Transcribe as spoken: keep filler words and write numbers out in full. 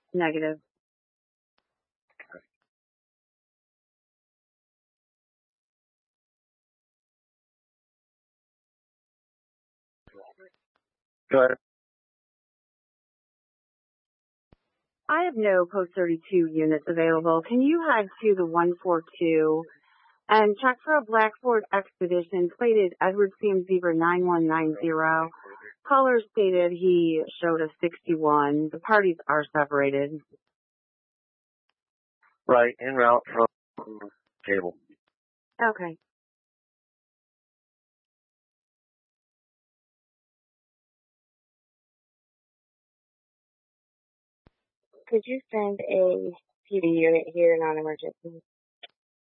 Negative. Go ahead. I have no post thirty-two units available. Can you head to the one four two and check for a Black Ford Expedition plated Edward Sam Zebra nine one nine zero? Caller stated he showed a sixty-one. The parties are separated. Right, en route from Cable. Okay. Could you send a P D unit here, non-emergency?